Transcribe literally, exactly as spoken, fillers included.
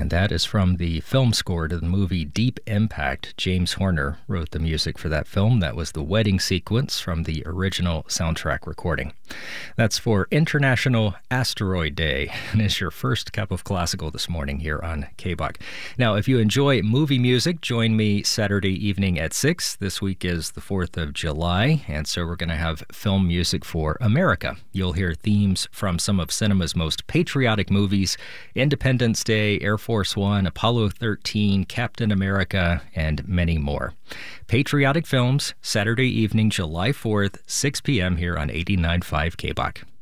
And that is from the film score to the movie Deep Impact. James Horner wrote the music for that film. That was the wedding sequence from the original soundtrack recording. That's for International Asteroid Day, and is your first cup of classical this morning here on K B O C. Now, if you enjoy movie music, join me Saturday evening at six. This week is the fourth of July, and so we're going to have film music for America. You'll hear themes from some of cinema's most patriotic movies: Independence Day, Air Force One, Apollo thirteen, Captain America, and many more. Patriotic Films, Saturday evening, July fourth, six p.m. here on eighty-nine point five K B O C.